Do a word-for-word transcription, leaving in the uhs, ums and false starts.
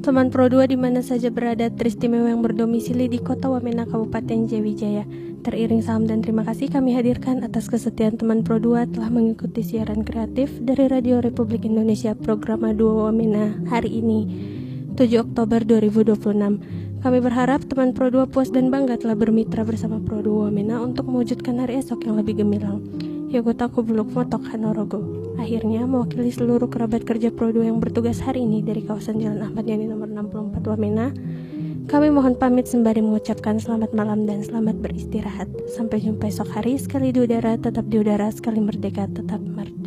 Teman Pro dua di mana saja berada, teristimewa yang berdomisili di Kota Wamena, Kabupaten Jayawijaya. Teriring salam dan terima kasih kami hadirkan atas kesetiaan teman Pro dua telah mengikuti siaran kreatif dari Radio Republik Indonesia program Dua Wamena hari ini, tujuh Oktober dua ribu dua puluh enam. Kami berharap teman Pro dua puas dan bangga telah bermitra bersama Pro dua Wamena untuk mewujudkan hari esok yang lebih gemilang. Yogotaku Buluk Motok Hanorogo. Akhirnya, mewakili seluruh kerabat kerja Pro dua yang bertugas hari ini dari kawasan Jalan Ahmad Yani nomor enam puluh empat Wamena, kami mohon pamit sembari mengucapkan selamat malam dan selamat beristirahat. Sampai jumpa esok hari, sekali di udara tetap di udara, sekali merdeka tetap merdeka.